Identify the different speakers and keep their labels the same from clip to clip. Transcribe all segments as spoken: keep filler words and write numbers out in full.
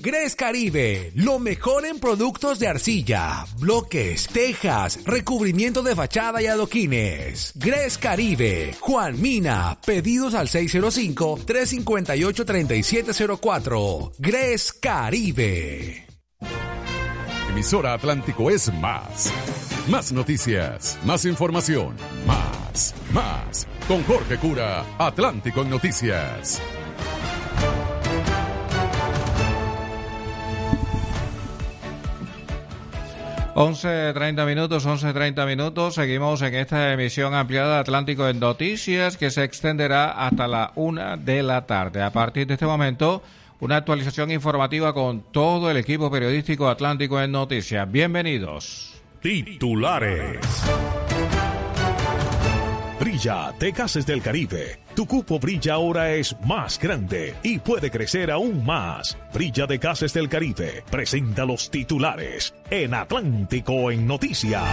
Speaker 1: Gres Caribe, lo mejor en productos de arcilla, bloques, tejas, recubrimiento de fachada y adoquines. Gres Caribe, Juan Mina, pedidos al seis cero cinco, tres cinco ocho, tres siete cero cuatro. Gres Caribe.
Speaker 2: Emisora Atlántico es más. Más noticias, más información, más, más. Con Jorge Cura, Atlántico en Noticias.
Speaker 3: once treinta minutos, once treinta minutos. Seguimos en esta emisión ampliada de Atlántico en Noticias que se extenderá hasta la una de la tarde. A partir de este momento, una actualización informativa con todo el equipo periodístico Atlántico en Noticias. Bienvenidos.
Speaker 4: Titulares. Brilla de Gases del Caribe. Tu cupo Brilla ahora es más grande y puede crecer aún más. Brilla de Gases del Caribe presenta los titulares en Atlántico en Noticias.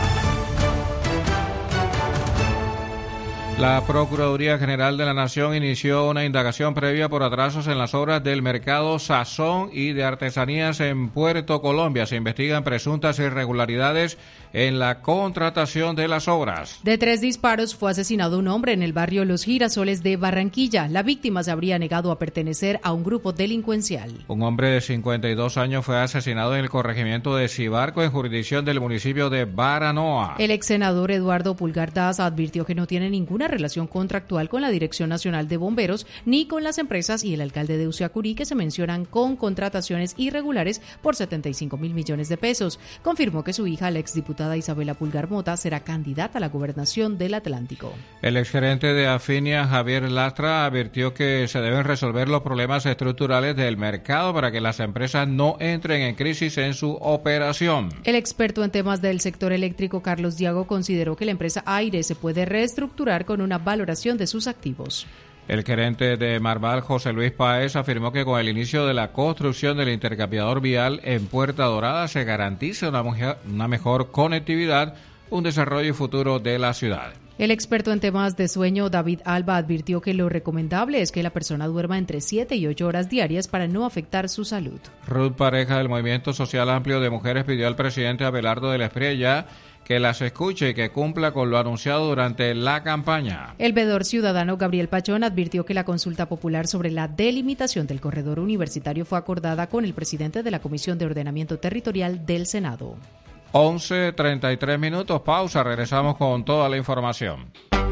Speaker 3: La Procuraduría General de la Nación inició una indagación previa por atrasos en las obras del mercado Sazón y de artesanías en Puerto Colombia. Se investigan presuntas irregularidades en la contratación de las obras.
Speaker 5: De tres disparos fue asesinado un hombre en el barrio Los Girasoles de Barranquilla. La víctima se habría negado a pertenecer a un grupo delincuencial.
Speaker 3: Un hombre de cincuenta y dos años fue asesinado en el corregimiento de Cibarco, en jurisdicción del municipio de Baranoa.
Speaker 5: El ex senador Eduardo Pulgar Daza advirtió que no tiene ninguna relación contractual con la Dirección Nacional de Bomberos ni con las empresas y el alcalde de Usiacurí que se mencionan con contrataciones irregulares por setenta y cinco mil millones de pesos. Confirmó que su hija, la exdiputada Isabela Pulgar Mota, será candidata a la gobernación del Atlántico.
Speaker 3: El exgerente de Afinia, Javier Lastra, advirtió que se deben resolver los problemas estructurales del mercado para que las empresas no entren en crisis en su operación.
Speaker 5: El experto en temas del sector eléctrico, Carlos Diago, consideró que la empresa Aire se puede reestructurar con una valoración de sus activos.
Speaker 3: El gerente de Marval, José Luis Páez, afirmó que con el inicio de la construcción del intercambiador vial en Puerta Dorada se garantiza una, mujer, una mejor conectividad, un desarrollo futuro de la ciudad.
Speaker 5: El experto en temas de sueño, David Alba, advirtió que lo recomendable es que la persona duerma entre siete y ocho horas diarias para no afectar su salud.
Speaker 3: Ruth Pareja, del Movimiento Social Amplio de Mujeres, pidió al presidente Abelardo de la Espriella que las escuche y que cumpla con lo anunciado durante la campaña.
Speaker 5: El veedor ciudadano Gabriel Pachón advirtió que la consulta popular sobre la delimitación del corredor universitario fue acordada con el presidente de la Comisión de Ordenamiento Territorial del Senado.
Speaker 3: once treinta y tres minutos, pausa, regresamos con toda la información.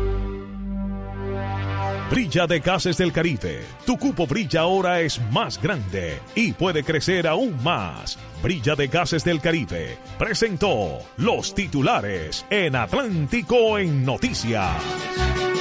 Speaker 4: Brilla de Gases del Caribe. Tu cupo Brilla ahora es más grande y puede crecer aún más. Brilla de Gases del Caribe presentó los titulares en Atlántico en Noticias.